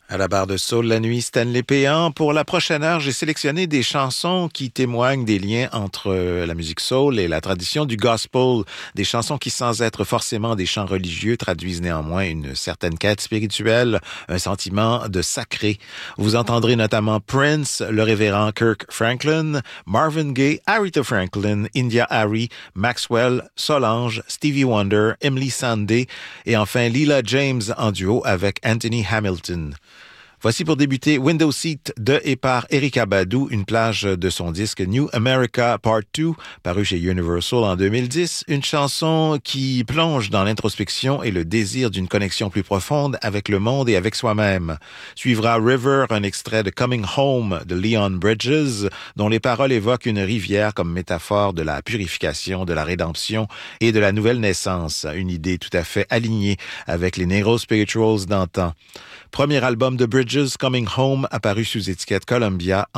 À la barre de Soul la nuit, Stanley Péan. Pour la prochaine heure, j'ai sélectionné des chansons qui témoignent des liens entre la musique soul et la tradition du gospel. Des chansons qui, sans être forcément des chants religieux, traduisent néanmoins une certaine quête spirituelle, un sentiment de sacré. Vous entendrez notamment Prince, le révérend Kirk Franklin, Marvin Gaye, Aretha Franklin, India Arie, Maxwell, Solange, Stevie Wonder, Emily Sandé et enfin Leela James en duo avec Anthony Hamilton. Voici pour débuter Window Seat de et par Erykah Badu, une plage de son disque New America Part 2, paru chez Universal en 2010, une chanson qui plonge dans l'introspection et le désir d'une connexion plus profonde avec le monde et avec soi-même. Suivra River, un extrait de Coming Home de Leon Bridges, dont les paroles évoquent une rivière comme métaphore de la purification, de la rédemption et de la nouvelle naissance, une idée tout à fait alignée avec les Negro Spirituals d'antan. Premier album de Bridges, Coming Home, apparu sous étiquette Columbia